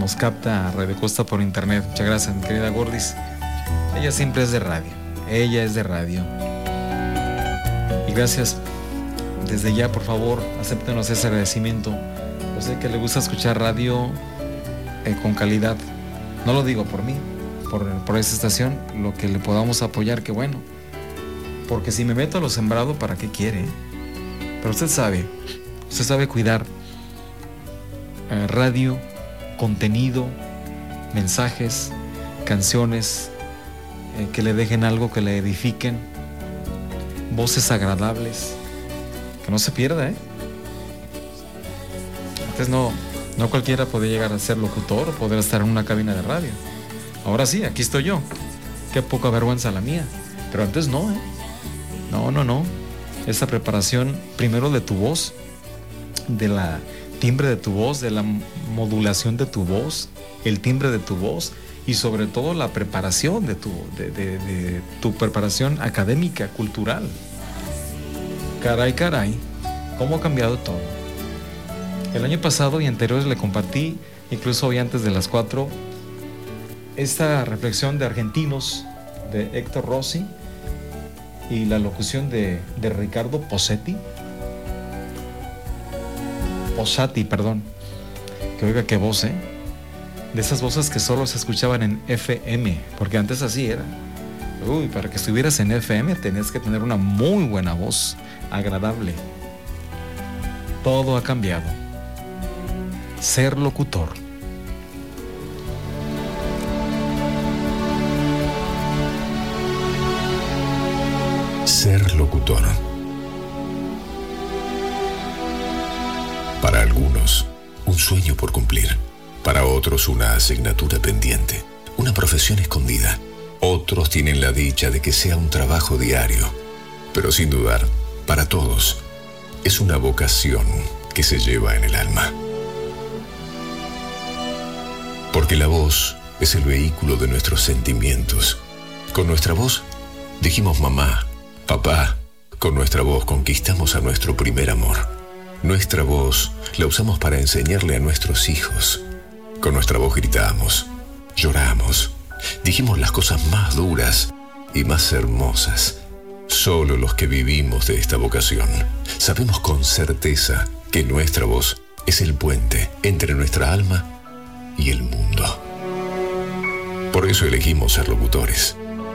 nos capta Radio Costa por internet. Muchas gracias, mi querida Gordis. Ella siempre es de radio. Ella es de radio. Y gracias. Desde ya, por favor, acéptenos ese agradecimiento. Yo sé que le gusta escuchar radio con calidad. No lo digo por mí, por esta estación, lo que le podamos apoyar, que bueno. Porque si me meto a lo sembrado, ¿para qué quiere? Pero usted sabe cuidar radio, contenido, mensajes, canciones que le dejen algo, que le edifiquen, voces agradables, que no se pierda, Antes no cualquiera podía llegar a ser locutor o poder estar en una cabina de radio. Ahora sí, aquí estoy yo. Qué poca vergüenza la mía. Pero antes no, No. Esa preparación primero de tu voz, de la timbre de tu voz, de la modulación de tu voz, el timbre de tu voz y sobre todo la preparación de tu preparación académica, cultural. Caray, cómo ha cambiado todo. El año pasado y anteriores le compartí, incluso hoy antes de las 4, esta reflexión de Argentinos de Héctor Rossi y la locución de Ricardo Possati, que oiga qué voz, de esas voces que solo se escuchaban en FM, porque antes así era. Para que estuvieras en FM tenías que tener una muy buena voz, agradable. Todo ha cambiado. Ser locutor. Ser locutor. Para algunos, un sueño por cumplir. Para otros, una asignatura pendiente, una profesión escondida. Otros tienen la dicha de que sea un trabajo diario. Pero sin dudar, para todos, es una vocación que se lleva en el alma. Porque la voz es el vehículo de nuestros sentimientos. Con nuestra voz dijimos mamá, papá. Con nuestra voz conquistamos a nuestro primer amor. Nuestra voz la usamos para enseñarle a nuestros hijos. Con nuestra voz gritamos, lloramos, dijimos las cosas más duras y más hermosas. Solo los que vivimos de esta vocación sabemos con certeza que nuestra voz es el puente entre nuestra alma y el mundo. Por eso elegimos ser locutores.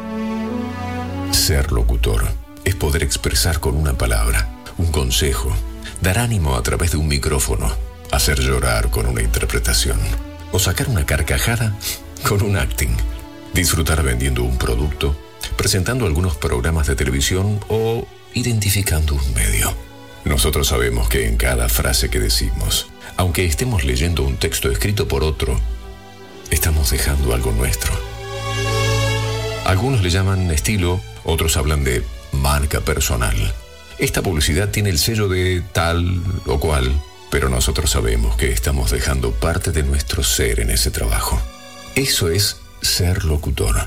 Ser locutor es poder expresar con una palabra, un consejo, dar ánimo a través de un micrófono, hacer llorar con una interpretación, o sacar una carcajada con un acting, disfrutar vendiendo un producto, presentando algunos programas de televisión o identificando un medio. Nosotros sabemos que en cada frase que decimos, aunque estemos leyendo un texto escrito por otro, estamos dejando algo nuestro. Algunos le llaman estilo, otros hablan de marca personal. Esta publicidad tiene el sello de tal o cual, pero nosotros sabemos que estamos dejando parte de nuestro ser en ese trabajo. Eso es ser locutor.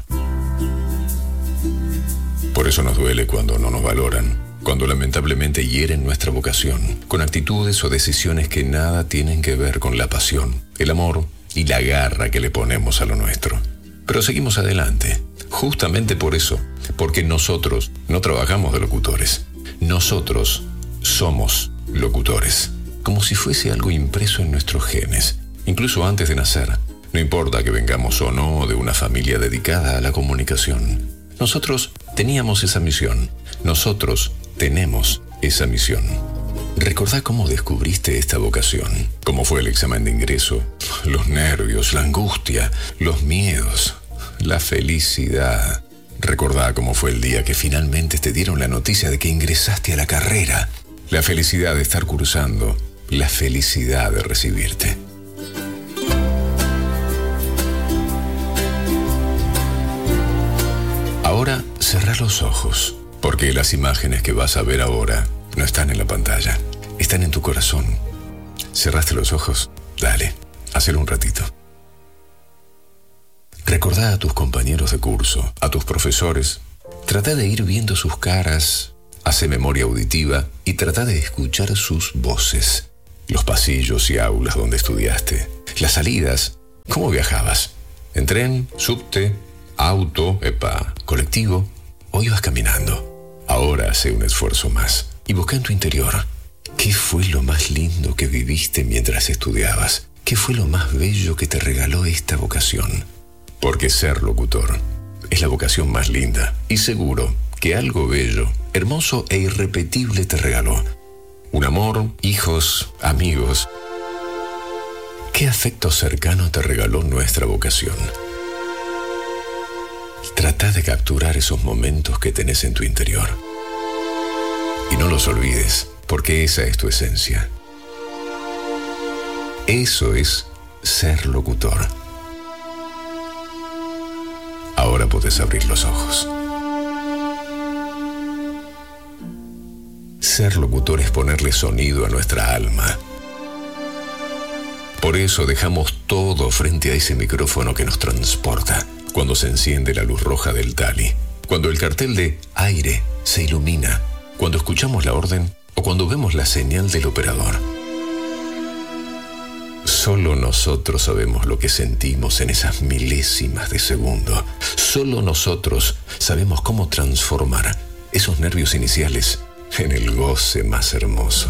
Por eso nos duele cuando no nos valoran, cuando lamentablemente hieren nuestra vocación, con actitudes o decisiones que nada tienen que ver con la pasión, el amor y la garra que le ponemos a lo nuestro. Pero seguimos adelante, justamente por eso, porque nosotros no trabajamos de locutores. Nosotros somos locutores, como si fuese algo impreso en nuestros genes, incluso antes de nacer. No importa que vengamos o no de una familia dedicada a la comunicación. Nosotros teníamos esa misión. Nosotros tenemos esa misión. Recordá cómo descubriste esta vocación, cómo fue el examen de ingreso, los nervios, la angustia, los miedos, la felicidad. Recordá cómo fue el día que finalmente te dieron la noticia de que ingresaste a la carrera, la felicidad de estar cursando, la felicidad de recibirte. Ahora cerrá los ojos, porque las imágenes que vas a ver ahora no están en la pantalla, están en tu corazón. ¿Cerraste los ojos? Dale, hacelo un ratito. Recordá a tus compañeros de curso, a tus profesores. Trata de ir viendo sus caras, hace memoria auditiva y trata de escuchar sus voces. Los pasillos y aulas donde estudiaste, las salidas ¿Cómo viajabas? ¿En tren, subte, auto, colectivo? ¿O ibas caminando? Ahora hace un esfuerzo más y busca en tu interior. ¿Qué fue lo más lindo que viviste mientras estudiabas? ¿Qué fue lo más bello que te regaló esta vocación? Porque ser locutor es la vocación más linda y seguro que algo bello, hermoso e irrepetible te regaló. Un amor, hijos, amigos. ¿Qué afecto cercano te regaló nuestra vocación? Trata de capturar esos momentos que tenés en tu interior. Y no los olvides, porque esa es tu esencia. Eso es ser locutor. Ahora podés abrir los ojos. Ser locutor es ponerle sonido a nuestra alma. Por eso dejamos todo frente a ese micrófono que nos transporta. Cuando se enciende la luz roja del tali, cuando el cartel de aire se ilumina, cuando escuchamos la orden o cuando vemos la señal del operador. Solo nosotros sabemos lo que sentimos en esas milésimas de segundo. Solo nosotros sabemos cómo transformar esos nervios iniciales en el goce más hermoso.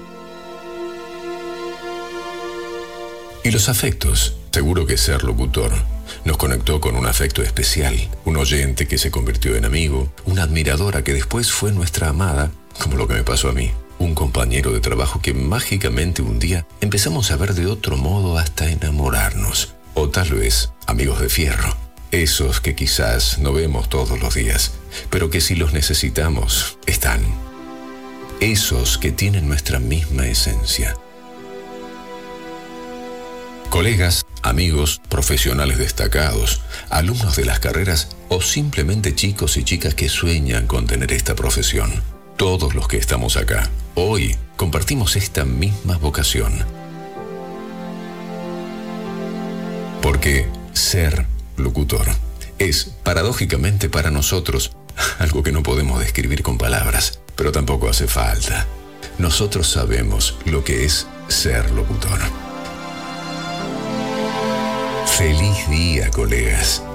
Y los afectos. Seguro que ser locutor nos conectó con un afecto especial, un oyente que se convirtió en amigo, una admiradora que después fue nuestra amada, como lo que me pasó a mí, un compañero de trabajo que mágicamente un día empezamos a ver de otro modo hasta enamorarnos, o tal vez amigos de fierro, esos que quizás no vemos todos los días, pero que si los necesitamos, están, esos que tienen nuestra misma esencia. Colegas, amigos, profesionales destacados, alumnos de las carreras o simplemente chicos y chicas que sueñan con tener esta profesión. Todos los que estamos acá, hoy, compartimos esta misma vocación. Porque ser locutor es, paradójicamente para nosotros, algo que no podemos describir con palabras, pero tampoco hace falta. Nosotros sabemos lo que es ser locutor. ¡Feliz día, colegas!